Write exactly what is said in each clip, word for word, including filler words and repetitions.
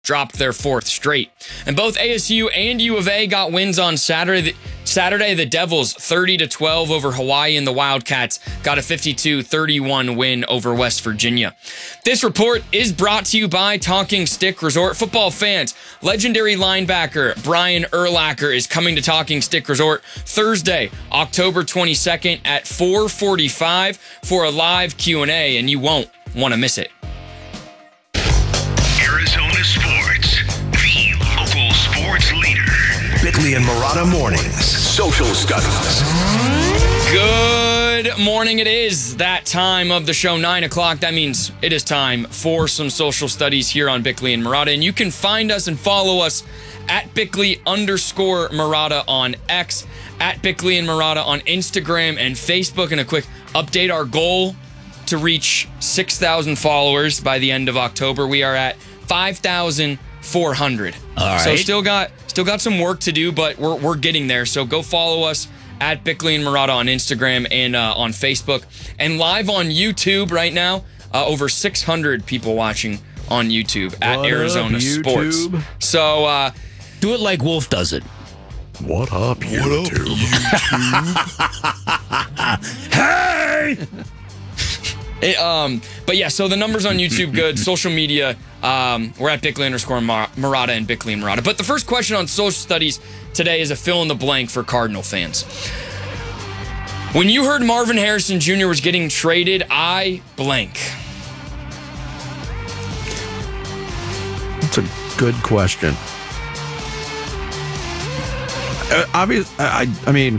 dropped their fourth straight. And both A S U and U of A got wins on Saturday. Saturday, the Devils thirty to twelve over Hawaii, and the Wildcats got a fifty-two thirty-one win over West Virginia. This report is brought to you by Talking Stick Resort. Football fans, legendary linebacker Brian Urlacher is coming to Talking Stick Resort Thursday, October twenty-second at four forty-five for a live Q and A, and you won't want to miss it. Arizona Sports, the local sports leader. Bickley and Marotta Mornings, Social Studies. Good morning. It is that time of the show, nine o'clock. That means it is time for some social studies here on Bickley and Marotta. And you can find us and follow us at Bickley underscore Marotta on X, at Bickley and Marotta on Instagram and Facebook. And a quick update, our goal to reach six thousand followers by the end of October. We are at five thousand four hundred. All right. So still got still got some work to do, but we're we're getting there. So go follow us at Bickley and Marotta on Instagram and uh, on Facebook, and live on YouTube right now. Uh, over six hundred people watching on YouTube at What Arizona up, Sports. YouTube? So uh, do it like Wolf does it. What up, YouTube? Hey! It, um, but yeah, so the numbers on YouTube, good. Social media, um, we're at Bickley underscore Mar- Marotta and Bickley and Marotta. But the first question on social studies today is a fill in the blank for Cardinal fans. When you heard Marvin Harrison Junior was getting traded, I blank. That's a good question. Uh, obvious, I, I mean,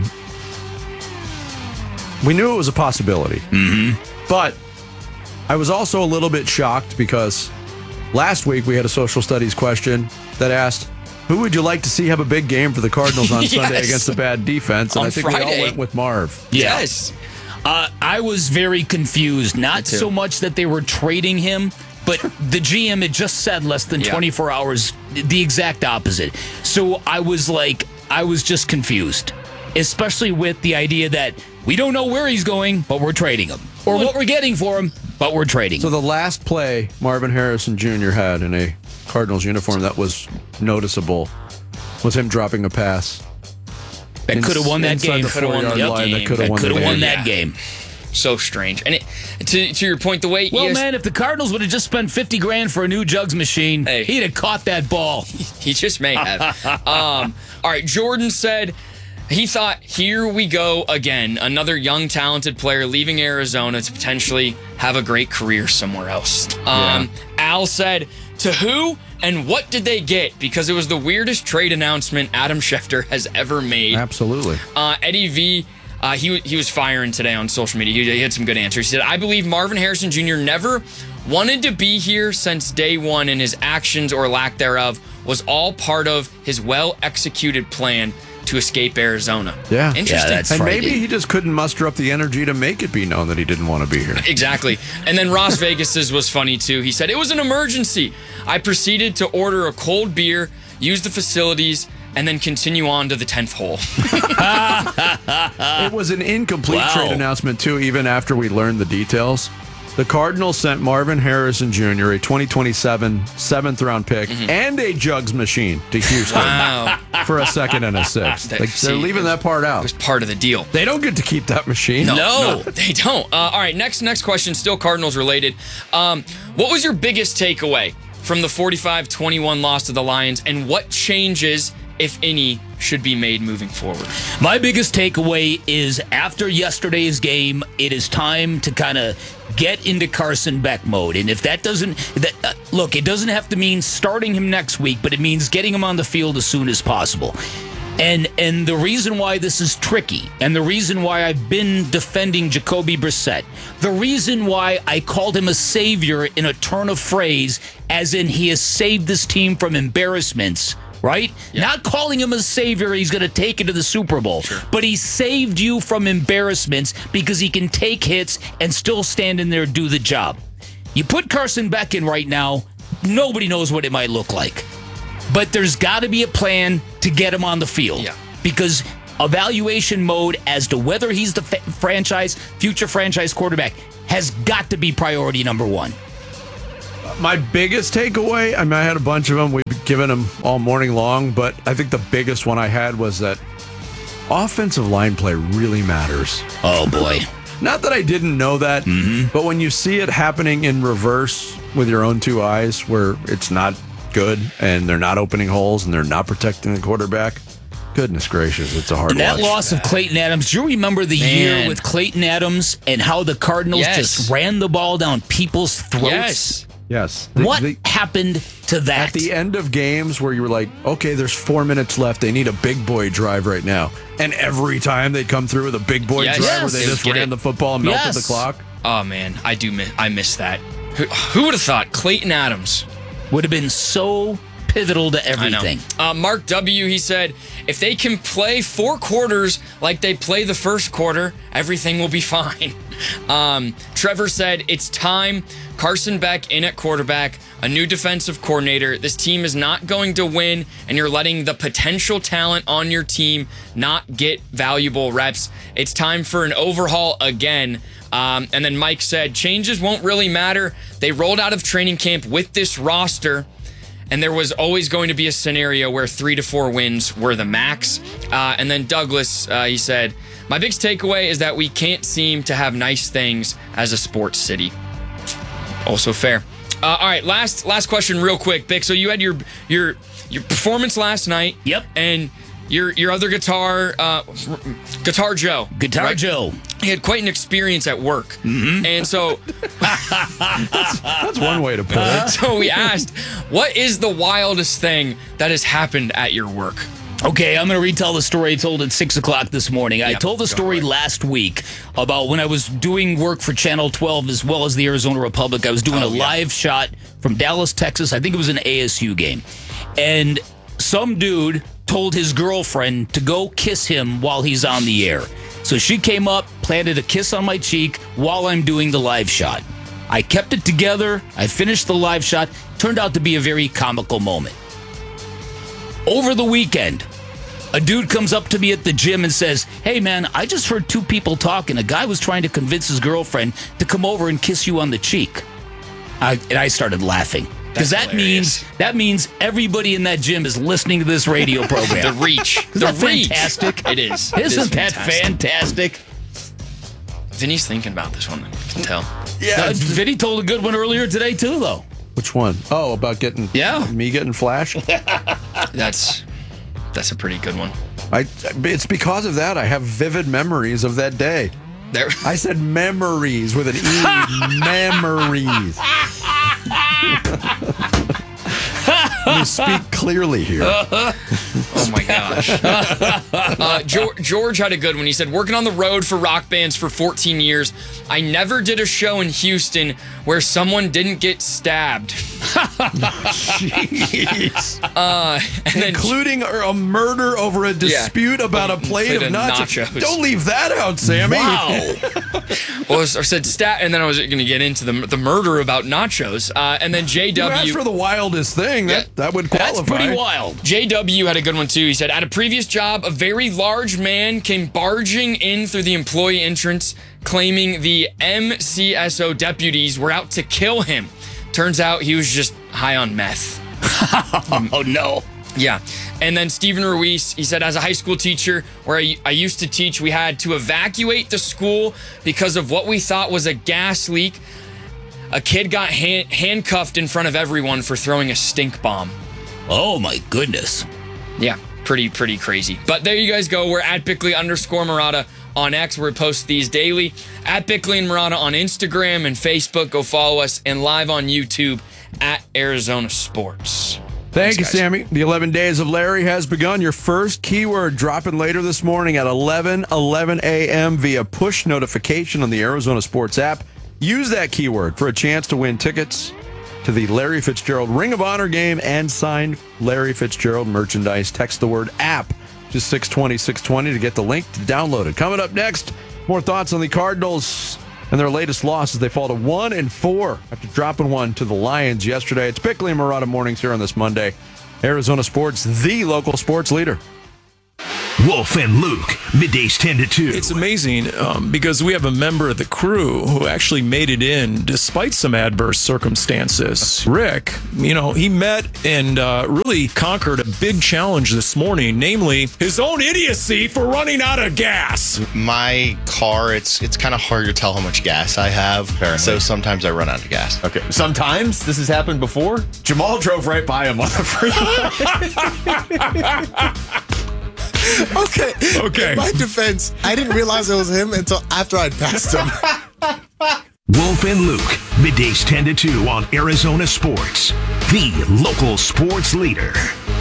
we knew it was a possibility. Mm-hmm. But I was also a little bit shocked because last week we had a social studies question that asked, who would you like to see have a big game for the Cardinals on Yes. Sunday against a bad defense? And On I think we Friday. all went with Marv. Yeah. Yes. Uh, I was very confused. Not too. so much that they were trading him, but the G M had just said less than Yeah. twenty-four hours, the exact opposite. So I was like, I was just confused, especially with the idea that we don't know where he's going, but we're trading him. Or what we're getting for him, but we're trading So him. the last play Marvin Harrison Junior had in a Cardinals uniform that was noticeable was him dropping a pass. That could have won that inside game. the Coulda won four-yard the line game. That could That have won, could the have won game. that Yeah. game. So strange. And it, to to your point, the way Well, E S- man, if the Cardinals would have just spent fifty grand for a new jugs machine, Hey. he'd have caught that ball. He just may have. um, all right, Jordan said he thought, here we go again. Another young, talented player leaving Arizona to potentially have a great career somewhere else. Um, Al said, to who and what did they get? Because it was the weirdest trade announcement Adam Schefter has ever made. Absolutely. Uh, Eddie V, uh, he, he was firing today on social media. He, he had some good answers. He said, I believe Marvin Harrison Junior never wanted to be here since day one, and his actions or lack thereof was all part of his well-executed plan to escape Arizona. Yeah. Interesting. Yeah, that's- And maybe frightening. he just couldn't muster up the energy to make it be known that he didn't want to be here. Exactly. And then Ross Vegas's was funny too. He said, it was an emergency. I proceeded to order a cold beer, use the facilities, and then continue on to the tenth hole. It was an incomplete Wow. trade announcement, too, even after we learned the details. The Cardinals sent Marvin Harrison Junior, a twenty twenty-seven seventh-round pick, and a jugs machine to Houston Wow. for a second and a sixth. That- Like, see, they're leaving that part It out. was part of the deal. They don't get to keep that machine. No, No. no, they don't. Uh, all right, next next question, still Cardinals related. Um, what was your biggest takeaway from the forty-five twenty-one loss to the Lions, and what changes, if any, should be made moving forward? My biggest takeaway is after yesterday's game, it is time to kind of get into Carson Beck mode. And if that doesn't, that, uh, look, it doesn't have to mean starting him next week, but it means getting him on the field as soon as possible. And and the reason why this is tricky, and the reason why I've been defending Jacoby Brissett, the reason why I called him a savior in a turn of phrase, as in he has saved this team from embarrassments, right? Not calling him a savior, he's going to take it to the Super Bowl. But he saved you from embarrassments because he can take hits and still stand in there and do the job. You put Carson Beck in right now, nobody knows what it might look like. But there's got to be a plan to get him on the field. Yeah. Because evaluation mode as to whether he's the fa- franchise, future franchise quarterback has got to be priority number one. My biggest takeaway, I mean, I had a bunch of them. We've given them all morning long, but I think the biggest one I had was that offensive line play really matters. Oh, boy. Not that I didn't know that, mm-hmm. but when you see it happening in reverse with your own two eyes where it's not good and they're not opening holes and they're not protecting the quarterback, goodness gracious, it's a hard And that watch. loss of Clayton Adams, do you remember the Man. year with Clayton Adams and how the Cardinals Yes. just ran the ball down people's throats? Yes. Yes. The- What the- happened to that? At the end of games where you were like, okay, there's four minutes left. They need a big boy drive right now. And every time they'd come through with a big boy Yes. drive Yes. where they They would just get ran it. the football and melted Yes. the clock. Oh man, I do miss. I miss that. Who, who would have thought Clayton Adams? Would have been so pivotal to I know. everything. Uh, Mark W. He said, if they can play four quarters like they play the first quarter, everything will be fine. Um, Trevor said, it's time. Carson Beck in at quarterback, a new defensive coordinator. This team is not going to win, and you're letting the potential talent on your team not get valuable reps. It's time for an overhaul again. Um, and then Mike said, changes won't really matter. They rolled out of training camp with this roster. And there was always going to be a scenario where three to four wins were the max. Uh, and then Douglas, uh, he said, my biggest takeaway is that we can't seem to have nice things as a sports city. Also fair. Uh, all right, last last question real quick, Bick. So you had your your your performance last night. Yep. And your your other guitar, uh, Guitar Joe. Guitar right? Joe. He had quite an experience at work. Mm-hmm. And so That's one way to put it. So we asked, what is the wildest thing that has happened at your work? Okay, I'm going to retell the story I told at six o'clock this morning. I Yep, told the go story for it. last week about when I was doing work for Channel twelve as well as the Arizona Republic. I was doing Oh, a yeah. live shot from Dallas, Texas. I think it was an A S U game. And some dude told his girlfriend to go kiss him while he's on the air. So she came up, planted a kiss on my cheek while I'm doing the live shot. I kept it together. I finished the live shot. Turned out to be a very comical moment. Over the weekend, a dude comes up to me at the gym and says, hey, man, I just heard two people talking. A guy was trying to convince his girlfriend to come over and kiss you on the cheek. I, and I started laughing. Because That's that hilarious. means that means everybody in that gym is listening to this radio program. The reach. Isn't the that reach. fantastic? It is. It is Isn't that fantastic. fantastic? Vinny's thinking about this one, I can tell. Yeah. Uh, Vinny told a good one earlier today, too, though. Which one? Oh, about getting Yeah. me getting flash. That's that's a pretty good one. I. It's because of that I have vivid memories of that day. There. I said memories with an E. Memories. Let me speak clearly here. Oh my gosh. uh, George, George had a good one. He said, working on the road for rock bands for fourteen years, I never did a show in Houston where someone didn't get stabbed. Jeez. Uh, and then Including a a murder over a dispute about a plate, Plate of of nachos. nachos. Don't leave that out, Sammy. Wow. well, I said stat, and then I was going to get into the the murder about nachos. Uh, and then J You asked W. for the wildest thing. That, Yeah. that would qualify. That's pretty wild. J W had a good one too. He said, at a previous job, a very large man came barging in through the employee entrance, claiming the M C S O deputies were out to kill him. Turns out he was just high on meth. Oh, no. Yeah. And then Stephen Ruiz, he said, as a high school teacher where I, I used to teach, we had to evacuate the school because of what we thought was a gas leak. A kid got hand, handcuffed in front of everyone for throwing a stink bomb. Oh, my goodness. Yeah, pretty, pretty crazy. But there you guys go. We're at Bickley underscore Murata on X, where we post these daily. At Bickley and Murata on Instagram and Facebook. Go follow us. And live on YouTube at Arizona Sports. Thank Thanks, you, guys. Sammy. The eleven days of Larry has begun. Your first keyword dropping later this morning at eleven eleven a.m. via push notification on the Arizona Sports app. Use that keyword for a chance to win tickets to the Larry Fitzgerald Ring of Honor game and signed Larry Fitzgerald merchandise. Text the word app to six twenty, six twenty to get the link to download it. Coming up next, more thoughts on the Cardinals and their latest loss as they fall to one and four after dropping one to the Lions yesterday. It's Bickley and Murata mornings here on this Monday. Arizona Sports, the local sports leader. Wolf and Luke, middays ten to two. It's amazing um, because we have a member of the crew who actually made it in despite some adverse circumstances. Rick, you know, he met and uh, really conquered a big challenge this morning, namely his own idiocy for running out of gas. My car, it's it's kind of hard to tell how much gas I have, Apparently. so sometimes I run out of gas. Okay, sometimes this has happened before. Jamal drove right by him on the freeway. Okay. Okay. In my defense, I didn't realize it was him until after I'd passed him. Wolf and Luke, middays ten to two on Arizona Sports, the local sports leader.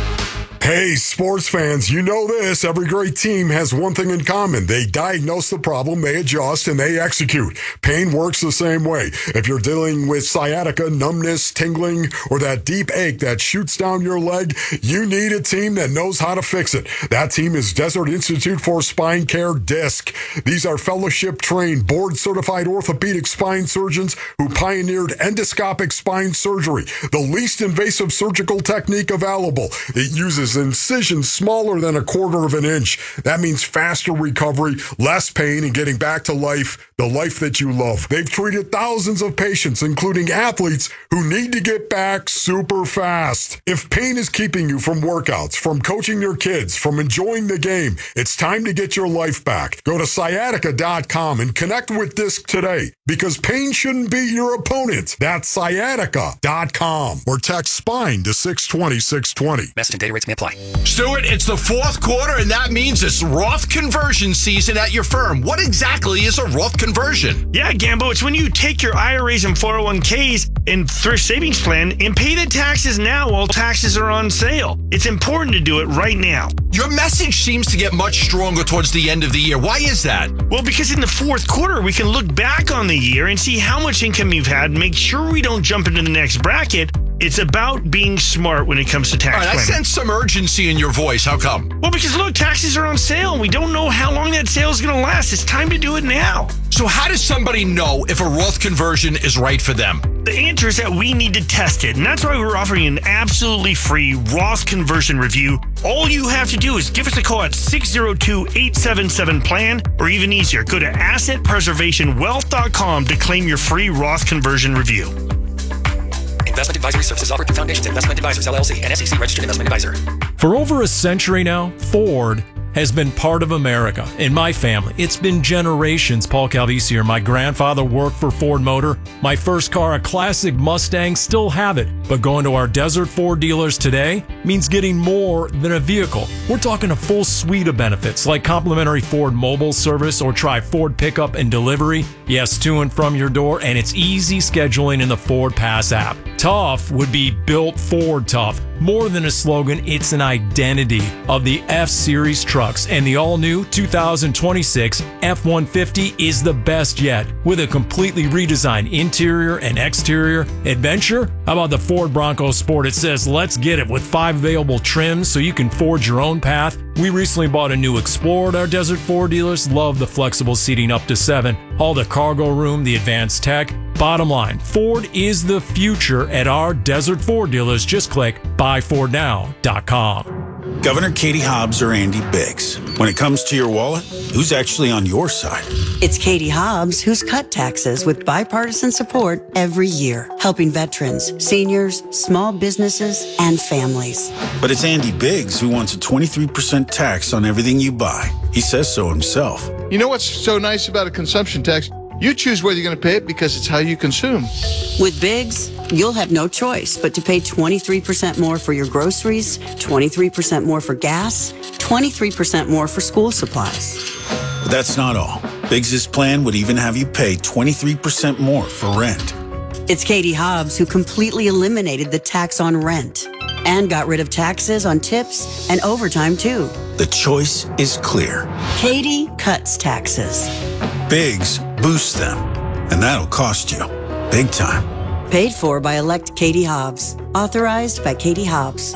Hey, sports fans, you know this. Every great team has one thing in common. They diagnose the problem, they adjust, and they execute. Pain works the same way. If you're dealing with sciatica, numbness, tingling, or that deep ache that shoots down your leg, you need a team that knows how to fix it. That team is Desert Institute for Spine Care, DISC. These are fellowship-trained, board-certified orthopedic spine surgeons who pioneered endoscopic spine surgery, the least invasive surgical technique available. It uses incisions smaller than a quarter of an inch. That means faster recovery, less pain, and getting back to life, the life that you love. They've treated thousands of patients, including athletes who need to get back super fast. If pain is keeping you from workouts, from coaching your kids, from enjoying the game, it's time to get your life back. Go to sciatica dot com and connect with DISC today, because pain shouldn't be your opponent. That's sciatica dot com or text SPINE to six twenty, six twenty. Message and data rates may apply. Stuart, it's the fourth quarter, and that means it's Roth conversion season at your firm. What exactly is a Roth conversion? Yeah, Gambo, it's when you take your I R As and four oh one k's and thrift savings plan and pay the taxes now while taxes are on sale. It's important to do it right now. Your message seems to get much stronger towards the end of the year. Why is that? Well, because in the fourth quarter, we can look back on the year and see how much income you've had, make sure we don't jump into the next bracket. It's about being smart when it comes to tax All right, planning. I sense some urgency in your voice. How come? Well, because look, taxes are on sale. We don't know how long that sale is going to last. It's time to do it now. So how does somebody know if a Roth conversion is right for them? The answer is that we need to test it, and that's why we're offering an absolutely free Roth conversion review. All you have to do is give us a call at six oh two, eight seven seven, PLAN, or even easier, go to asset preservation wealth dot com to claim your free Roth conversion review. Investment advisory services offered through Foundations Investment Advisors, L L C, and S E C registered investment advisor. For over a century now, Ford has been part of America. In my family, it's been generations. Paul Calvisi here. My grandfather worked for Ford Motor. My first car, a classic Mustang, still have it. But going to our Desert Ford dealers today means getting more than a vehicle. We're talking a full suite of benefits like complimentary Ford mobile service, or try Ford pickup and delivery. Yes, to and from your door, and it's easy scheduling in the Ford Pass app. Tough would be built Ford tough. More than a slogan, it's an identity of the F-Series trucks, and the all-new two thousand twenty-six F one fifty is the best yet, with a completely redesigned interior and exterior. Adventure? How about the Ford Bronco Sport? It says, let's get it, with five available trims so you can forge your own path. We recently bought a new Explorer at our Desert Ford dealers. Love the flexible seating up to seven. All the cargo room, the advanced tech. Bottom line, Ford is the future at our Desert Ford dealers. Just click buy ford now dot com. Governor Katie Hobbs or Andy Biggs? When it comes to your wallet, who's actually on your side? It's Katie Hobbs who's cut taxes with bipartisan support every year, helping veterans, seniors, small businesses, and families. But it's Andy Biggs who wants a twenty-three percent tax on everything you buy. He says so himself. You know what's so nice about a consumption tax? You choose whether you're going to pay it because it's how you consume. With Biggs, you'll have no choice but to pay twenty-three percent more for your groceries, twenty-three percent more for gas, twenty-three percent more for school supplies. But that's not all. Biggs' plan would even have you pay twenty-three percent more for rent. It's Katie Hobbs who completely eliminated the tax on rent and got rid of taxes on tips and overtime too. The choice is clear. Katie cuts taxes. Biggs boosts them, and that'll cost you big time. Paid for by elect Katie Hobbs. Authorized by Katie Hobbs.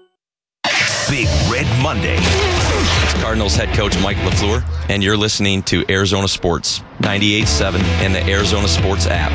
Big Red Monday. Cardinals head coach Mike LaFleur, and you're listening to Arizona Sports ninety-eight point seven and the Arizona Sports app.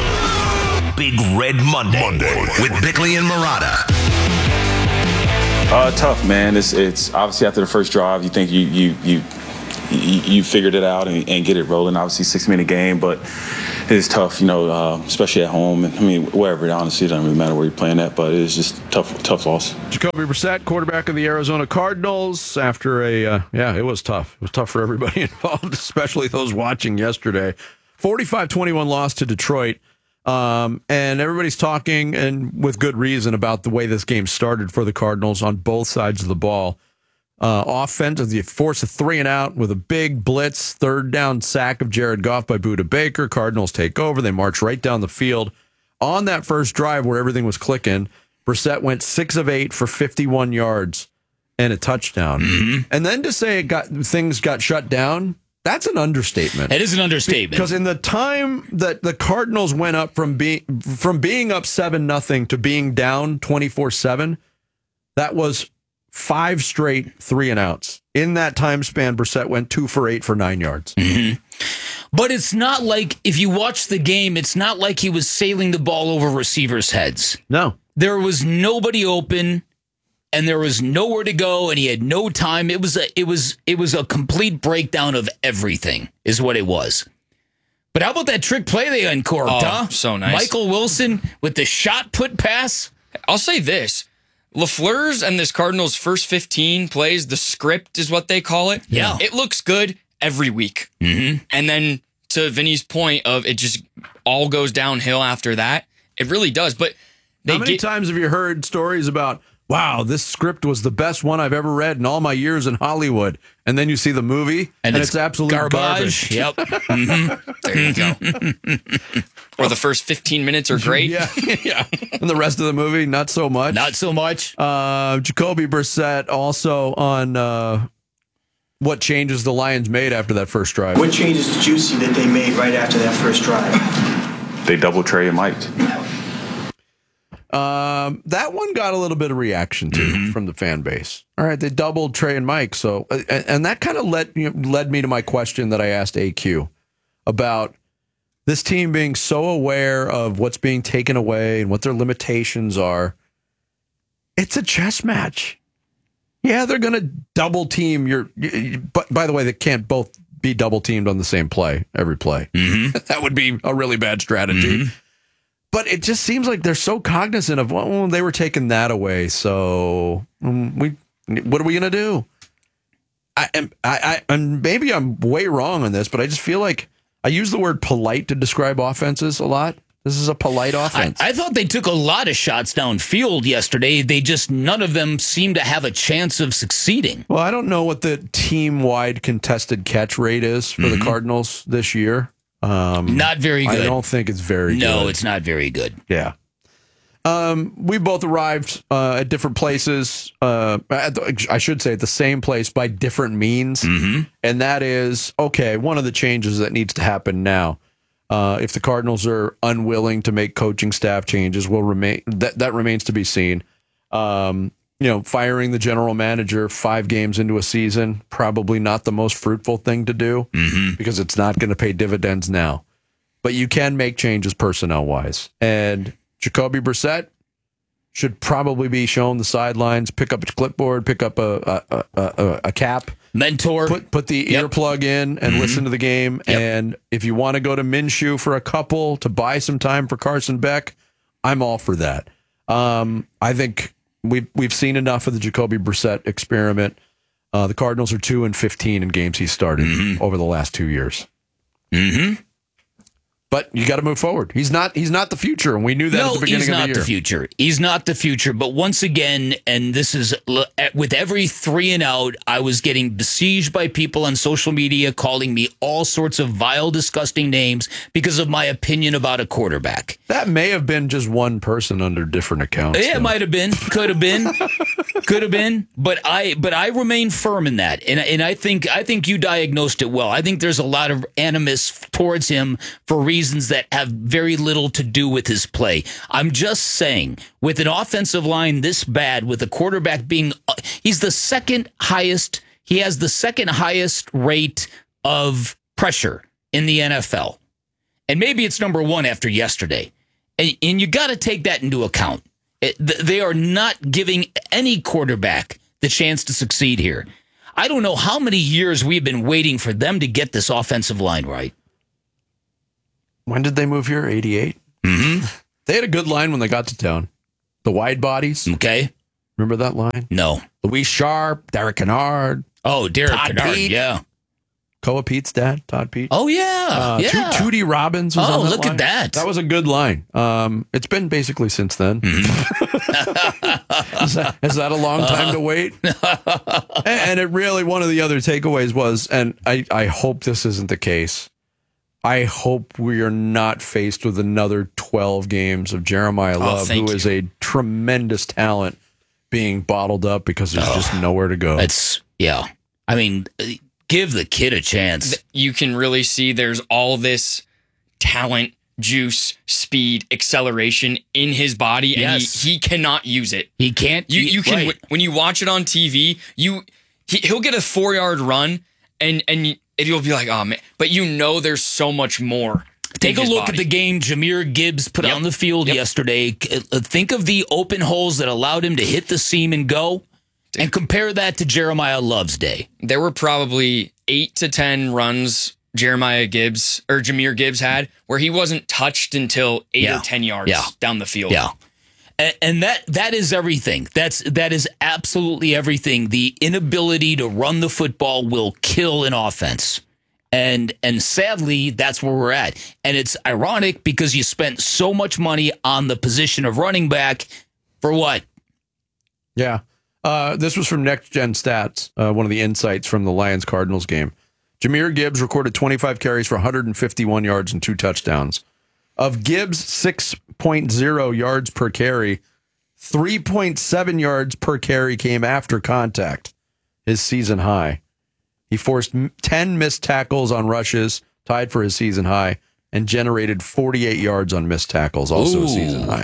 Big Red Monday, Monday. with Bickley and Murata. Uh, tough, man. It's it's obviously after the first drive, you think you you you you, you figured it out and, and get it rolling. Obviously, six minute game, but it's tough, you know, uh, especially at home. And I mean, wherever. Honestly, it doesn't really matter where you're playing at, but it's just tough, tough loss. Jacoby Brissett, quarterback of the Arizona Cardinals, after a uh, yeah, it was tough. It was tough for everybody involved, especially those watching yesterday. forty-five twenty-one loss to Detroit. Um, and everybody's talking, and with good reason, about the way this game started for the Cardinals on both sides of the ball. Uh, offense, they force a three and out with a big blitz, third down sack of Jared Goff by Budda Baker. Cardinals take over. They march right down the field. On that first drive where everything was clicking, Brissett went six of eight for fifty-one yards and a touchdown. Mm-hmm. And then to say it got things got shut down, that's an understatement. It is an understatement. Because in the time that the Cardinals went up from being from being up seven nothing to being down twenty-four seven, that was five straight three and outs. In that time span, Brissett went two for eight for nine yards. Mm-hmm. But it's not like, if you watch the game, it's not like he was sailing the ball over receivers' heads. No. There was nobody open, and there was nowhere to go, and he had no time. It was a, it was, it was a complete breakdown of everything, is what it was. But how about that trick play they uncorked, oh, huh? So nice. Michael Wilson with the shot put pass. I'll say this. LaFleur's and this Cardinals' first fifteen plays, the script is what they call it. Yeah. It looks good every week. Mm-hmm. And then to Vinny's point of it just all goes downhill after that, it really does. But they how many get, times have you heard stories about, wow, this script was the best one I've ever read in all my years in Hollywood, and then you see the movie, and, and it's, it's absolute garbage. garbage. Yep. Mm-hmm. There you go. Or the first fifteen minutes are great. Yeah, yeah. And the rest of the movie, not so much. Not so much. Uh, Jacoby Brissett also on uh, what changes the Lions made after that first drive. What changes did you see that they made right after that first drive? They double Trey and Mike. Um, that one got a little bit of reaction to mm-hmm. from the fan base. All right, they doubled Trey and Mike, so and, and that kind of led you know, led me to my question that I asked A Q about this team being so aware of what's being taken away and what their limitations are. It's a chess match. Yeah, they're going to double team your. But by the way, they can't both be double teamed on the same play every play. Mm-hmm. That would be a really bad strategy. Mm-hmm. But it just seems like they're so cognizant of, well, they were taking that away. So um, we, what are we going to do? I am, I, I, and maybe I'm way wrong on this, but I just feel like I use the word polite to describe offenses a lot. This is a polite offense. I, I thought they took a lot of shots downfield yesterday. They just, none of them seem to have a chance of succeeding. Well, I don't know what the team-wide contested catch rate is for mm-hmm. the Cardinals this year. Um, not very good. I don't think it's very no, good. No, it's not very good. Yeah. Um, we both arrived uh, at different places. Uh, at the, I should say at the same place by different means. Mm-hmm. And that is, okay, one of the changes that needs to happen now. Uh, if the Cardinals are unwilling to make coaching staff changes, will remain that, that remains to be seen. Um, you know, firing the general manager five games into a season, probably not the most fruitful thing to do mm-hmm. because it's not going to pay dividends now. But you can make changes personnel-wise. And Jacoby Brissett should probably be shown the sidelines, pick up a clipboard, pick up a a, a, a, a cap. Mentor. Put put the yep. earplug in and mm-hmm. listen to the game. Yep. And if you want to go to Minshew for a couple to buy some time for Carson Beck, I'm all for that. Um, I think we've, we've seen enough of the Jacoby Brissett experiment. Uh, the Cardinals are two and fifteen in games he started mm-hmm. over the last two years. Mm-hmm. But you got to move forward. He's not. He's not the future, and we knew that no, at the beginning of the year. he's not the future. He's not the future. But once again, and this is with every three and out, I was getting besieged by people on social media calling me all sorts of vile, disgusting names because of my opinion about a quarterback. That may have been just one person under different accounts. Yeah, it might have been. Could have been. Could have been. But I. But I remain firm in that, and and I think I think you diagnosed it well. I think there's a lot of animus towards him for reasons. Reasons that have very little to do with his play. I'm just saying, with an offensive line this bad, with a quarterback being, uh, he's the second highest, he has the second highest rate of pressure in the N F L. And maybe it's number one after yesterday. And, and you got to take that into account. It, they are not giving any quarterback the chance to succeed here. I don't know how many years we've been waiting for them to get this offensive line right. When did they move here? eighty-eight? Mm-hmm. They had a good line when they got to town. The wide bodies. Okay. Remember that line? No. Louis Sharp, Derek Kennard. Oh, Derek Todd Kennard, Pete. yeah. Koa Pete's dad, Todd Pete. Oh, yeah. Uh, yeah. Tu- Tootie Robbins was oh, on that look line. at that. That was a good line. Um, it's been basically since then. Mm-hmm. is, that, is that a long time Uh-huh. to wait? And it really, one of the other takeaways was, and I, I hope this isn't the case, I hope we are not faced with another twelve games of Jeremiah Oh, Love, thank who you. is a tremendous talent, being bottled up because there's just nowhere to go. It's, yeah. I mean, give the kid a chance. You can really see there's all this talent, juice, speed, acceleration in his body, and Yes. he, he cannot use it. He can't. You he- you can right. when you watch it on T V, you he, he'll get a four yard run, and and you- and you'll be like, oh man, but you know there's so much more. Take in a his look body. at the game Jahmyr Gibbs put Yep. on the field Yep. yesterday. Uh, Think of the open holes that allowed him to hit the seam and go, and compare that to Jeremiah Love's day. There were probably eight to ten runs Jeremiah Gibbs or Jahmyr Gibbs had where he wasn't touched until eight Yeah. or ten yards Yeah. down the field. Yeah. And, and that that is everything. That's that is absolutely everything. The inability to run the football will kill an offense. And and sadly, that's where we're at. And it's ironic because you spent so much money on the position of running back for what? Yeah. Uh, this was from Next Gen Stats, uh, one of the insights from the Lions-Cardinals game. Jahmyr Gibbs recorded twenty-five carries for one hundred fifty-one yards and two touchdowns. Of Gibbs' six point oh yards per carry, three point seven yards per carry came after contact, his season high. He forced ten missed tackles on rushes, tied for his season high, and generated forty-eight yards on missed tackles, also Ooh. a season high.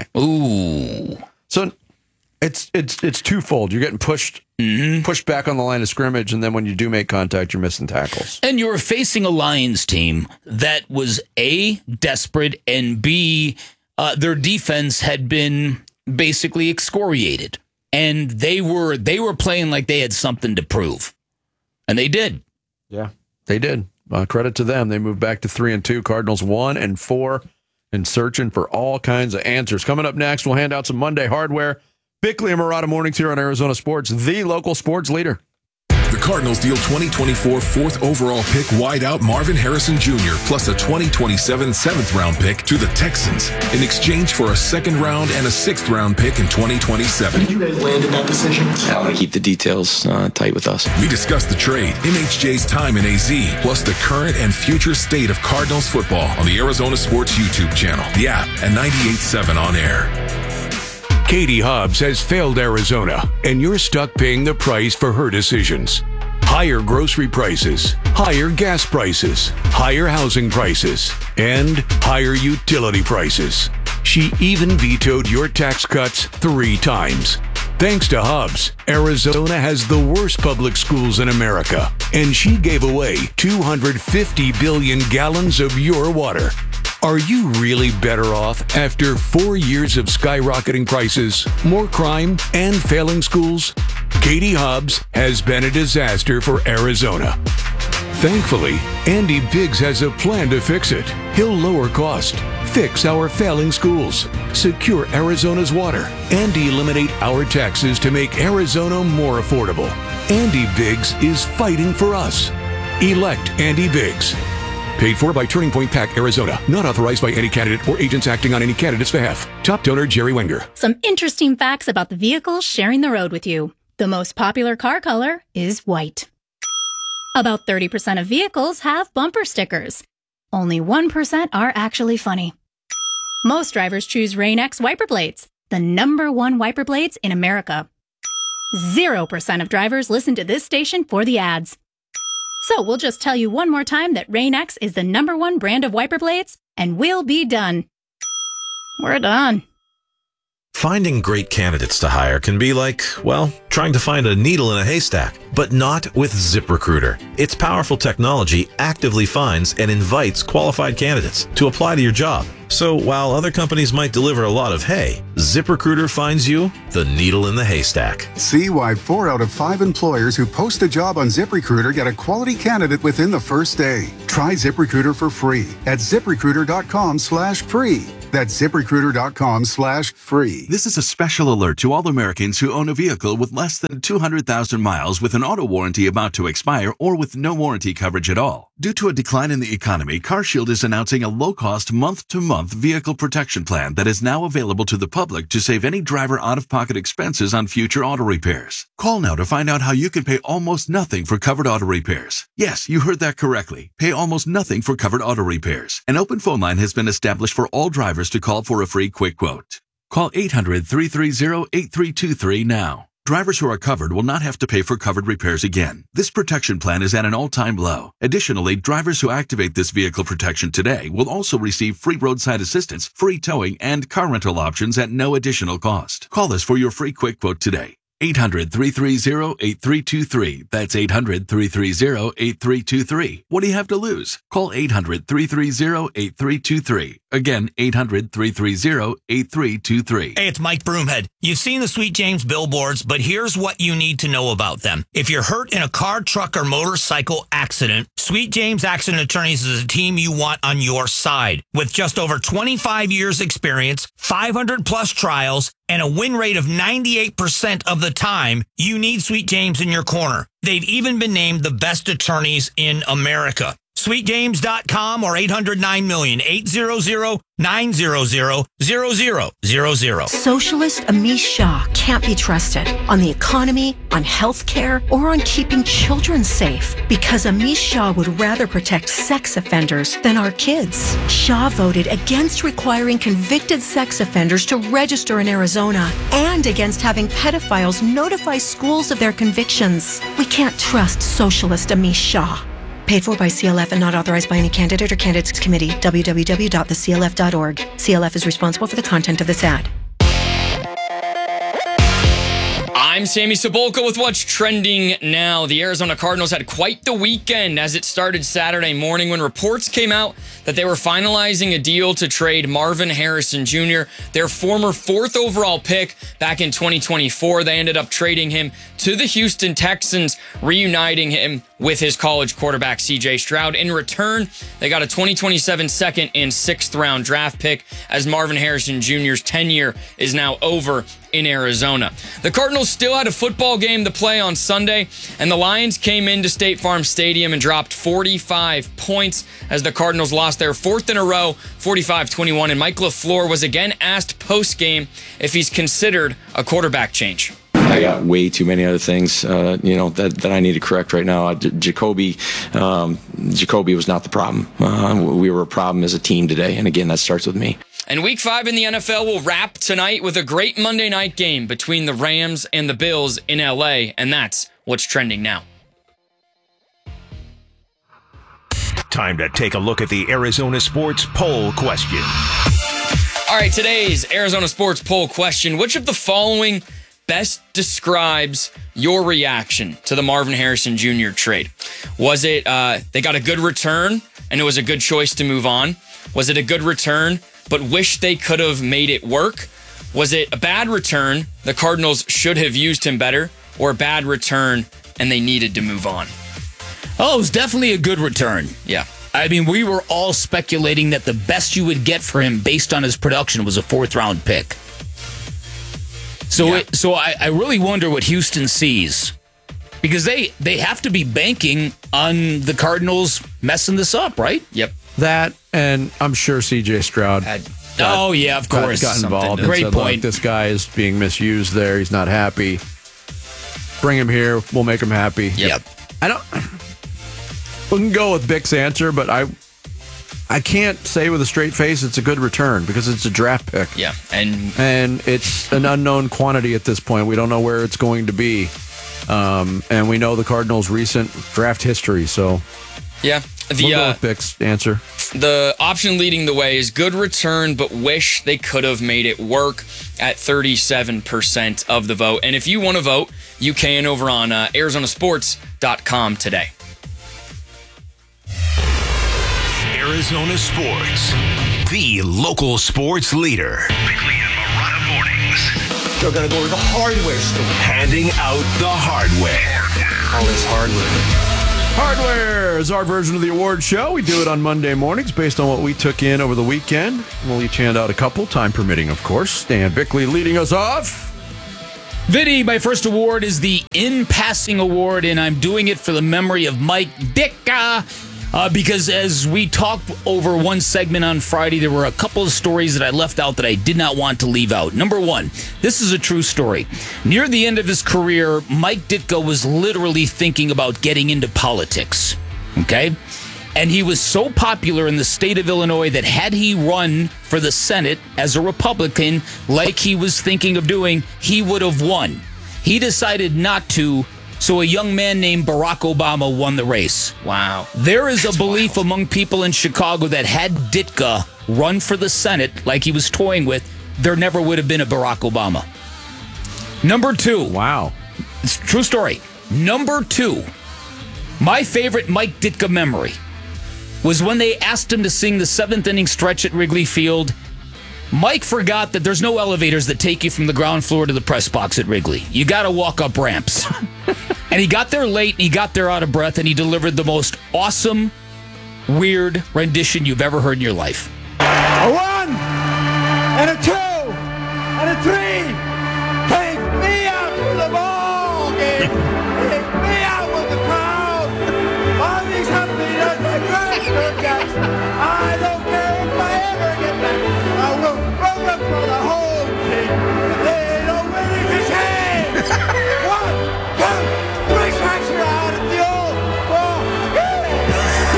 Ooh. So it's it's it's twofold. You're getting pushed Mm-hmm. pushed back on the line of scrimmage, and then when you do make contact, you're missing tackles. And you were facing a Lions team that was A, desperate, and B, uh, their defense had been basically excoriated. And they were they were playing like they had something to prove. And they did. Yeah, they did. Uh, credit to them. They moved back to three and two. Cardinals one and four, and searching for all kinds of answers. Coming up next, we'll hand out some Monday hardware. Bickley and Murata mornings here on Arizona Sports, the local sports leader. The Cardinals deal twenty twenty-four fourth overall pick wideout Marvin Harrison Junior plus a twenty twenty-seven seventh round pick to the Texans in exchange for a second round and a sixth round pick in twenty twenty-seven. Did you guys land in that decision? I want to keep the details uh, tight with us. We discuss the trade, M H J's time in A Z, plus the current and future state of Cardinals football on the Arizona Sports YouTube channel, the app, and ninety-eight point seven on air. Katie Hobbs has failed Arizona, and you're stuck paying the price for her decisions. Higher grocery prices, higher gas prices, higher housing prices, and higher utility prices. She even vetoed your tax cuts three times. Thanks to Hobbs, Arizona has the worst public schools in America, and she gave away two hundred fifty billion gallons of your water. Are you really better off after four years of skyrocketing prices, more crime, and failing schools? Katie Hobbs has been a disaster for Arizona. Thankfully, Andy Biggs has a plan to fix it. He'll lower cost, fix our failing schools, secure Arizona's water, and eliminate our taxes to make Arizona more affordable. Andy Biggs is fighting for us. Elect Andy Biggs. Paid for by Turning Point PAC, Arizona. Not authorized by any candidate or agents acting on any candidate's behalf. Top donor, Jerry Wenger. Some interesting facts about the vehicles sharing the road with you. The most popular car color is white. About thirty percent of vehicles have bumper stickers. Only one percent are actually funny. Most drivers choose Rain-X wiper blades, the number one wiper blades in America. Zero percent of drivers listen to this station for the ads. So we'll just tell you one more time that Rain-X is the number one brand of wiper blades, and we'll be done. We're done. Finding great candidates to hire can be like, well, trying to find a needle in a haystack, but not with ZipRecruiter. Its powerful technology actively finds and invites qualified candidates to apply to your job. So while other companies might deliver a lot of hay, ZipRecruiter finds you the needle in the haystack. See why four out of five employers who post a job on ZipRecruiter get a quality candidate within the first day. Try ZipRecruiter for free at ZipRecruiter.com slash free. That's ZipRecruiter.com slash free. This is a special alert to all Americans who own a vehicle with less than two hundred thousand miles with an auto warranty about to expire or with no warranty coverage at all. Due to a decline in the economy, CarShield is announcing a low-cost month-to-month vehicle protection plan that is now available to the public to save any driver out-of-pocket expenses on future auto repairs. Call now to find out how you can pay almost nothing for covered auto repairs. Yes, you heard that correctly. Pay almost nothing for covered auto repairs. An open phone line has been established for all drivers to call for a free quick quote. Call eight hundred, three three zero, eight three two three now. Drivers who are covered will not have to pay for covered repairs again. This protection plan is at an all-time low. Additionally, drivers who activate this vehicle protection today will also receive free roadside assistance, free towing, and car rental options at no additional cost. Call us for your free quick quote today. eight hundred, three three zero, eight three two three. That's eight hundred, three three zero, eight three two three. What do you have to lose? Call eight hundred, three three zero, eight three two three. Again, eight hundred, three three zero, eight three two three. Hey, it's Mike Broomhead. You've seen the Sweet James billboards, but here's what you need to know about them. If you're hurt in a car, truck, or motorcycle accident, Sweet James Accident Attorneys is a team you want on your side. With just over twenty-five years experience, five hundred plus trials, and a win rate of ninety-eight percent of the time, you need Sweet James in your corner. They've even been named the best attorneys in America. sweet james dot com or eight hundred nine million, eight hundred, nine hundred, zero zero zero zero. Socialist Amish Shah can't be trusted on the economy, on health care, or on keeping children safe because Amish Shah would rather protect sex offenders than our kids. Shah voted against requiring convicted sex offenders to register in Arizona and against having pedophiles notify schools of their convictions. We can't trust Socialist Amish Shah. Paid for by C L F and not authorized by any candidate or candidates committee. w w w dot the c l f dot org. C L F is responsible for the content of this ad. I'm Sammy Cebulka with what's trending now. The Arizona Cardinals had quite the weekend as it started Saturday morning when reports came out that they were finalizing a deal to trade Marvin Harrison Junior, their former fourth overall pick back in twenty twenty-four. They ended up trading him to the Houston Texans, reuniting him with his college quarterback C J Stroud. In return, they got a twenty twenty-seven second and sixth round draft pick as Marvin Harrison Junior's tenure is now over in Arizona. The Cardinals still had a football game to play on Sunday, and the Lions came into State Farm Stadium and dropped forty-five points as the Cardinals lost their fourth in a row, forty-five twenty-one, and Mike LaFleur was again asked post-game if he's considered a quarterback change. I got way too many other things, uh, you know, that, that I need to correct right now. J- Jacoby, um, Jacoby was not the problem. Uh, we were a problem as a team today, and again, that starts with me. And week five in the N F L will wrap tonight with a great Monday night game between the Rams and the Bills in L A, and that's what's trending now. Time to take a look at the Arizona Sports Poll question. All right, today's Arizona Sports Poll question: which of the following best describes your reaction to the Marvin Harrison Junior trade? Was it uh, they got a good return and it was a good choice to move on? Was it a good return but wish they could have made it work? Was it a bad return, the Cardinals should have used him better, or a bad return and they needed to move on? Oh, it was definitely a good return. Yeah. I mean, we were all speculating that the best you would get for him based on his production was a fourth round pick. So, Yeah. it, so I, I really wonder what Houston sees, because they they have to be banking on the Cardinals messing this up, right? Yep. That, and I'm sure C J Stroud. Oh, yeah, of got- course. Got, involved. and Great said, "Look, point. this guy is being misused there. He's not happy. Bring him here. We'll make him happy. Yep. I don't. We can go with Bick's answer, but I, I can't say with a straight face it's a good return because it's a draft pick. Yeah, and and it's an unknown quantity at this point. We don't know where it's going to be, um, and we know the Cardinals' recent draft history. So, Yeah. The, we'll go uh, with Bick's answer. The option leading the way is good return, but wish they could have made it work at thirty-seven percent of the vote. And if you want to vote, you can over on uh, Arizona Sports dot com today. Arizona Sports, the local sports leader. Bickley and Marotta Mornings. they're going to go to the hardware store. Handing out the hardware. All this hardware. Hardware is our version of the award show. We do it on Monday mornings based on what we took in over the weekend. We'll each hand out a couple, time permitting, of course. Stan Bickley leading us off. Vinny, my first award is the In Passing Award, and I'm doing it for the memory of Mike Ditka. Uh, because as we talked over one segment on Friday, there were a couple of stories that I left out that I did not want to leave out. Number one, this is a true story. Near the end of his career, Mike Ditka was literally thinking about getting into politics. Okay? And he was so popular in the state of Illinois that had he run for the Senate as a Republican, like he was thinking of doing, he would have won. He decided not to. So a young man named Barack Obama won the race. Wow. There is That's a belief wild. among people in Chicago that had Ditka run for the Senate like he was toying with, there never would have been a Barack Obama. Number two. Wow. It's a true story. Number two. My favorite Mike Ditka memory was when they asked him to sing the seventh inning stretch at Wrigley Field. Mike forgot that there's no elevators that take you from the ground floor to the press box at Wrigley. You got to walk up ramps. And he got there late, and he got there out of breath, and he delivered the most awesome, weird rendition you've ever heard in your life. A one, and a two, and a three. Take me out to the ball game. Take me out with the crowd. All these happy as my grandson gets. I don't care if I ever get back. I will run up for the whole team. They don't win his hand. One, two, three strikes are out at the old ball game.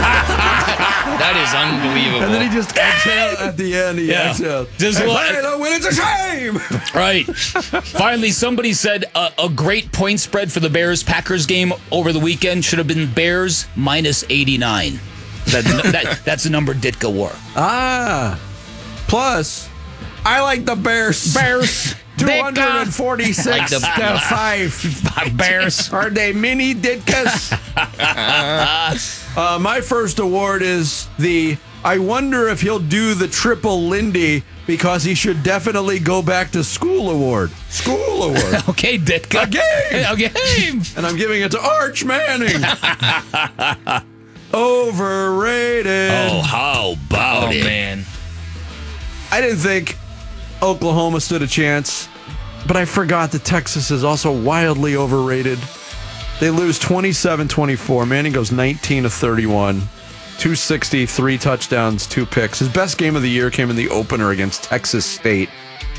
That is unbelievable. And then he just exhaled at the end. He Yeah. exhaled. Just If lo- I don't win, it's a shame. Right. Finally, somebody said a, a great point spread for the Bears-Packers game over the weekend should have been Bears minus eighty-nine. That, that, that's the number Ditka wore. Ah. Plus, I like the Bears. Bears. two hundred forty-six Like the- to five. Bears. Are they mini Ditkas? uh, my first award is the I wonder if he'll do the triple Lindy because he should definitely go back to school award. School award. Okay, Ditka. A game. A game. And I'm giving it to Arch Manning. Overrated. Oh, how about Oh, it? man. I didn't think Oklahoma stood a chance, but I forgot that Texas is also wildly overrated. They lose twenty-seven twenty-four. Manning goes nineteen to thirty-one. two sixty, three touchdowns, two picks. His best game of the year came in the opener against Texas State.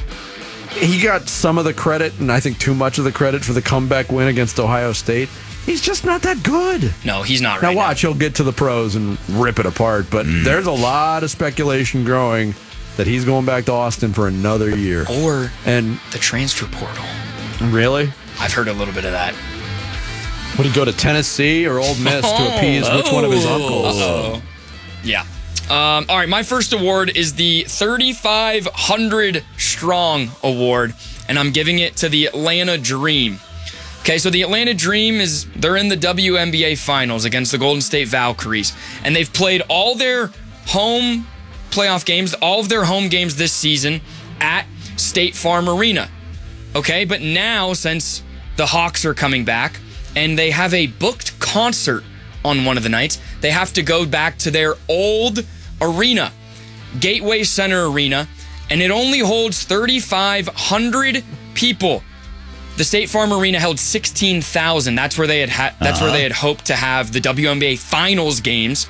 He got some of the credit, and I think too much of the credit for the comeback win against Ohio State. He's just not that good. No, he's not Now right watch, he'll get to the pros and rip it apart, but there's a lot of speculation growing that he's going back to Austin for another year. now. Or And the transfer portal. really? I've heard a little bit of that. Would he go to Tennessee or Ole Miss to appease which one of his uncles? Uh-oh. Yeah. Um, all right, my first award is the thirty-five hundred Strong Award, and I'm giving it to the Atlanta Dream. Okay, so the Atlanta Dream is, they're in the W N B A Finals against the Golden State Valkyries, and they've played all their home playoff games, all of their home games this season at State Farm Arena. Okay, but now, since the Hawks are coming back, and they have a booked concert on one of the nights, they have to go back to their old arena, Gateway Center Arena, and it only holds thirty-five hundred people. The State Farm Arena held sixteen thousand. That's where they had ha- that's Uh-huh. where they had hoped to have the W N B A Finals games.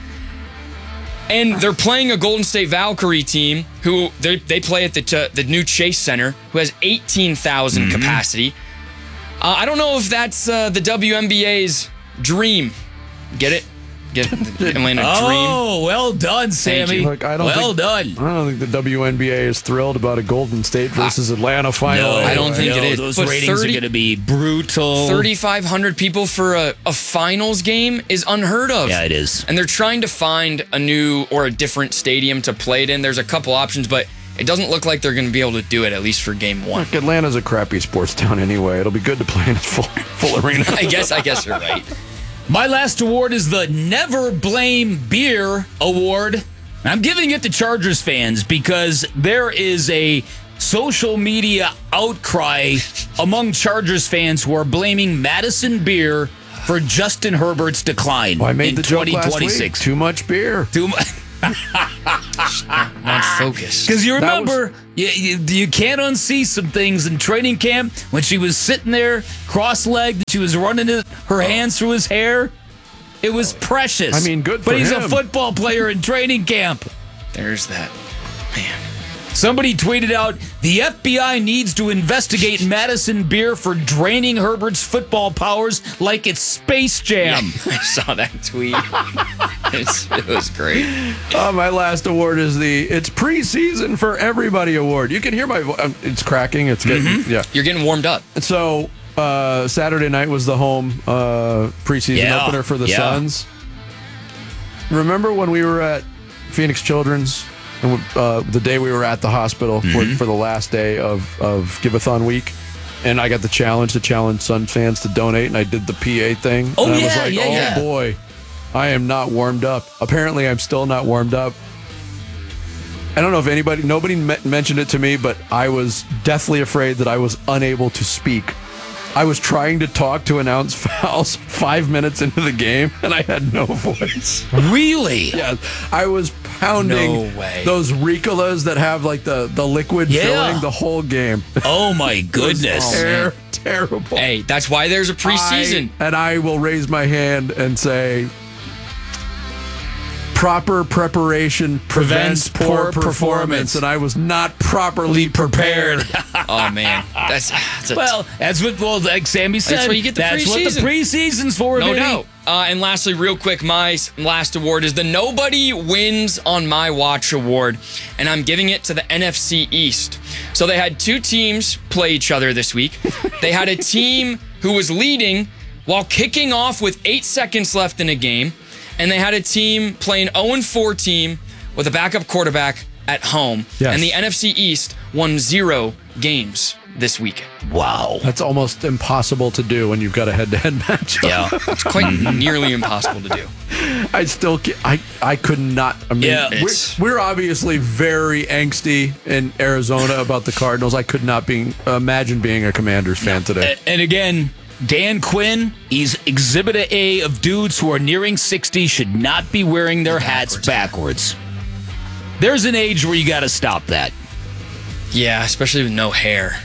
And they're playing a Golden State Valkyrie team who they they play at the t- the new Chase Center, who has eighteen thousand Mm-hmm. capacity. Uh, I don't know if that's uh, the W N B A's dream. Get it? Get the Atlanta Dream. Oh, well done, Thank Sammy. you. Look, I don't well think, done. I don't think the W N B A is thrilled about a Golden State versus Atlanta final. No, I don't think no, it is. Those But ratings thirty are going to be brutal. thirty-five hundred people for a, a finals game is unheard of. Yeah, it is. And they're trying to find a new or a different stadium to play it in. There's a couple options, but it doesn't look like they're going to be able to do it, at least for game one. Look, Atlanta's a crappy sports town anyway. It'll be good to play in its full, full arena. I guess I guess you're right. My last award is the Never Blame Beer Award. I'm giving it to Chargers fans because there is a social media outcry among Chargers fans who are blaming Madison Beer for Justin Herbert's decline well, I made in the joke twenty twenty-six. Last week. Too much beer. Too much. Not focused. Because you That remember, was- you, you, you can't unsee some things in training camp when she was sitting there cross-legged, she was running it, her hands through his hair. It was precious. I mean, good for But he's him. a football player in training camp. There's that. Man. Somebody tweeted out, the F B I needs to investigate Madison Beer for draining Herbert's football powers like it's Space Jam. I saw that tweet. It's, it was great. Oh, my last award is the It's Preseason for Everybody award. You can hear my voice. Um, it's cracking. It's getting, Mm-hmm. yeah. You're getting warmed up. So, uh, Saturday night was the home uh, preseason Yeah, opener for the yeah. Suns. Remember when we were at Phoenix Children's, and uh, the day we were at the hospital Mm-hmm. for, for the last day of, of Give-a-thon week? And I got the challenge to challenge Sun fans to donate, and I did the P A thing. Oh, and I yeah, was like, yeah, oh, yeah. boy, I am not warmed up. Apparently, I'm still not warmed up. I don't know if anybody, nobody me- mentioned it to me, but I was deathly afraid that I was unable to speak. I was trying to talk to announce fouls five minutes into the game, and I had no voice. Really? Yeah, I was pounding No way. those Ricolas that have like the, the liquid Yeah. filling the whole game. Oh, my goodness. Ter- terrible. Hey, that's why there's a preseason. I- and I will raise my hand and say, proper preparation prevents, Prevents poor poor performance. performance. And I was not properly prepared. Oh, man. That's, that's a Well, that's what, well, like Sammy said, That's what you get the that's what the preseason. preseason's for, No Vinny. doubt. Uh, and lastly, real quick, my s- last award is the Nobody Wins on My Watch award, and I'm giving it to the N F C East. So they had two teams play each other this week. They had a team who was leading while kicking off with eight seconds left in a game, and they had a team playing oh and four team with a backup quarterback at home. Yes. And the N F C East won zero games this week. Wow. That's almost impossible to do when you've got a head-to-head match. Yeah. It's quite nearly impossible to do. I still, ca- I, I could not. I mean, Yeah. we're, It's- we're obviously very angsty in Arizona about the Cardinals. I could not be, imagine being a Commanders fan today. And, and again, Dan Quinn, he's exhibit A of dudes who are nearing sixty should not be wearing their hats backwards. There's an age where you got to stop that. Yeah, especially with no hair.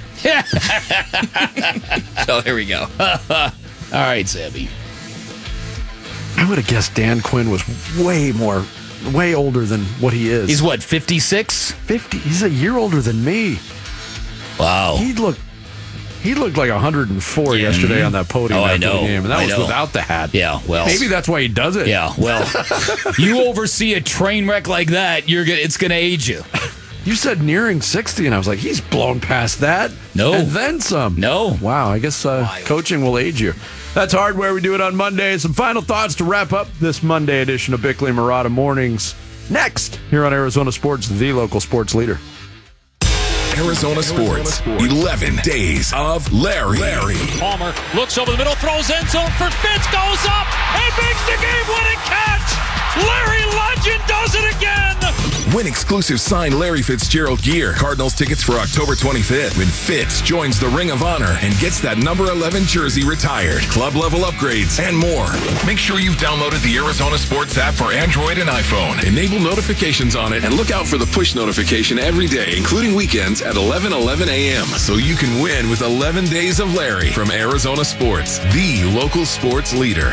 So there we go. All right, Sammy. I would have guessed Dan Quinn was way more, way older than what he is. He's what, fifty-six? fifty. He's a year older than me. Wow. He looked, he looked like one hundred four yesterday on that podium Oh, I after know. the game, and that I was know. without the hat. Yeah, well. Maybe that's why he does it. Yeah, well, you oversee a train wreck like that, you're gonna, it's going to age you. You said nearing sixty, and I was like, he's blown past that. No. And then some. No. Wow, I guess uh, coaching will age you. That's Hardware. We do it on Monday. Some final thoughts to wrap up this Monday edition of Bickley and Murata Mornings. Next, here on Arizona Sports, the local sports leader. Arizona Sports, eleven Days of Larry. Larry. Palmer looks over the middle, throws end zone for Fitz, goes up, and makes the game-winning catch! Larry Legend does it again! Win exclusive signed Larry Fitzgerald gear. Cardinals tickets for October twenty-fifth when Fitz joins the Ring of Honor and gets that number eleven jersey retired. Club level upgrades and more. Make sure you've downloaded the Arizona Sports app for Android and iPhone. Enable notifications on it and look out for the push notification every day, including weekends at eleven eleven a.m. so you can win with eleven Days of Larry from Arizona Sports, the local sports leader.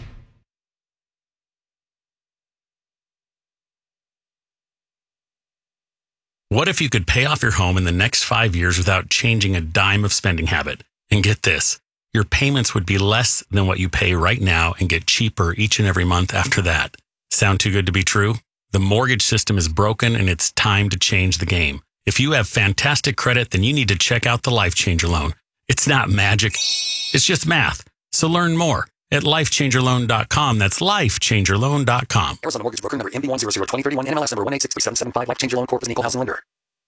What if you could pay off your home in the next five years without changing a dime of spending habit? And get this, your payments would be less than what you pay right now and get cheaper each and every month after that. Sound too good to be true? The mortgage system is broken and it's time to change the game. If you have fantastic credit, then you need to check out the Life Changer loan. It's not magic. It's just math. So learn more at life changer loan dot com. That's life changer loan dot com. Arizona Mortgage Broker number M B one zero zero two zero three one, N M L S number one eight six three seven seven five. Life Changer Loan Corp is an equal housing lender.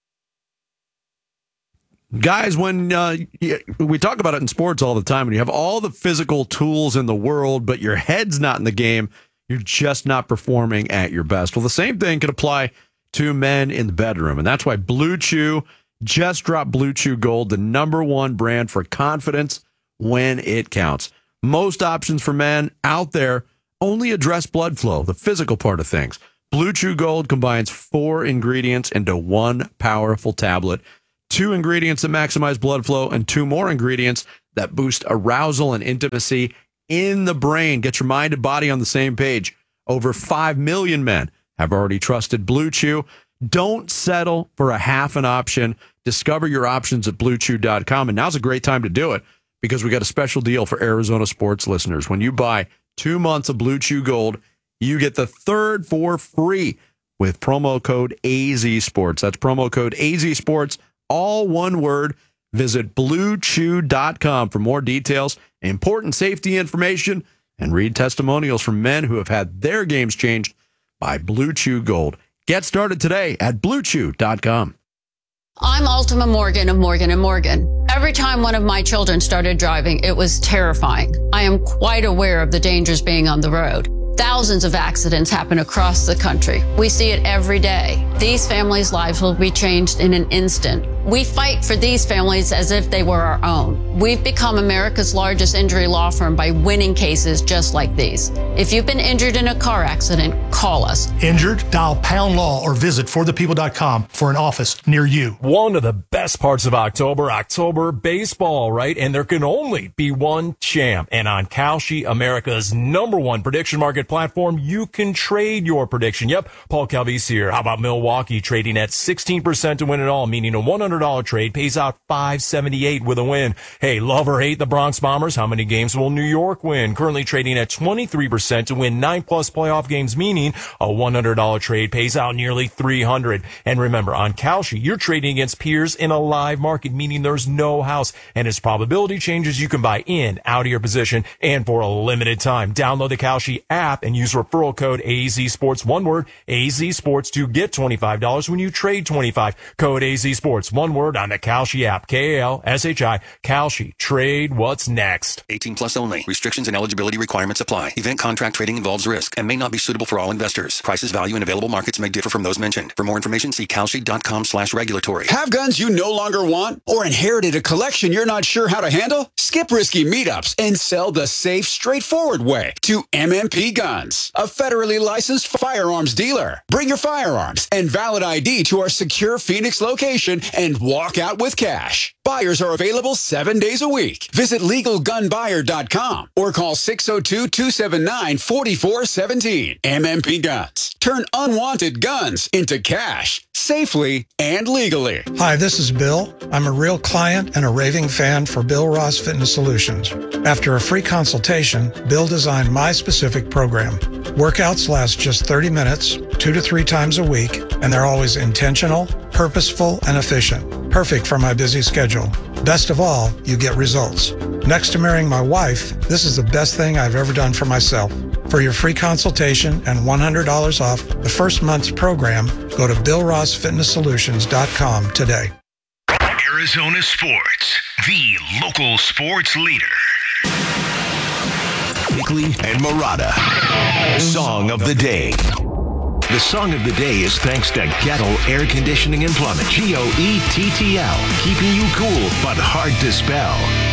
Guys, when uh, we talk about it in sports all the time, and you have all the physical tools in the world, but your head's not in the game, you're just not performing at your best. Well, the same thing could apply to men in the bedroom, and that's why Blue Chew just dropped Blue Chew Gold, the number one brand for confidence when it counts. Most options for men out there only address blood flow, the physical part of things. Blue Chew Gold combines four ingredients into one powerful tablet. Two ingredients that maximize blood flow and two more ingredients that boost arousal and intimacy in the brain. Get your mind and body on the same page. Over five million men have already trusted Blue Chew. Don't settle for a half an option. Discover your options at blue chew dot com. And now's a great time to do it because we got a special deal for Arizona sports listeners. When you buy two months of Blue Chew Gold, you get the third for free with promo code A Z Sports. That's promo code A Z Sports, all one word. Visit blue chew dot com for more details, important safety information, and read testimonials from men who have had their games changed by Blue Chew Gold. Get started today at blue chew dot com. I'm Ultima Morgan of Morgan and Morgan. Every time one of my children started driving, it was terrifying. I am quite aware of the dangers being on the road. Thousands of accidents happen across the country. We see it every day. These families' lives will be changed in an instant. We fight for these families as if they were our own. We've become America's largest injury law firm by winning cases just like these. If you've been injured in a car accident, call us. Injured? Dial pound law or visit for the people dot com for an office near you. One of the best parts of October, October baseball, right? And there can only be one champ. And on Kalshi, America's number one prediction market platform, you can trade your prediction. Yep, Paul Calvisi here. How about Milwaukee trading at sixteen percent to win it all, meaning a one hundred dollars trade pays out five seventy-eight with a win. Hey, love or hate the Bronx Bombers? How many games will New York win? Currently trading at twenty-three percent to win nine plus playoff games, meaning a one hundred dollars trade pays out nearly three hundred dollars. And remember, on Kalshi, you're trading against peers in a live market, meaning there's no house. And as probability changes, you can buy in, out of your position, and for a limited time. Download the Kalshi app and use referral code A Z Sports, one word, A Z Sports, to get twenty-five dollars when you trade twenty-five dollars. Code A Z Sports, one word, on the Kalshi app. K A L S H I. Kalshi. Trade what's next. eighteen plus only. Restrictions and eligibility requirements apply. Event contract trading involves risk and may not be suitable for all investors. Prices, value, and available markets may differ from those mentioned. For more information, see kalshi dot com slash regulatory. Have guns you no longer want or inherited a collection you're not sure how to handle? Skip risky meetups and sell the safe, straightforward way to M M P Guns, a federally licensed firearms dealer. Bring your firearms and valid I D to our secure Phoenix location and walk out with cash. Buyers are available seven days a week. Visit legal gun buyer dot com or call six oh two, two seven nine, four four one seven. M M P Guns. Turn unwanted guns into cash safely and legally. Hi, this is Bill. I'm a real client and a raving fan for Bill Ross Fitness Solutions. After a free consultation, Bill designed my specific program. Workouts last just thirty minutes, two to three times a week, and they're always intentional, purposeful, and efficient. Perfect for my busy schedule. Best of all, you get results. Next to marrying my wife, this is the best thing I've ever done for myself. For your free consultation and one hundred dollars off the first month's program, go to bill ross fitness solutions dot com today. Arizona Sports, the local sports leader. Bickley and Murata. Song of the day. The song of the day is thanks to Gettle Air Conditioning and Plumbing. G O E T T L. Keeping you cool, but hard to spell.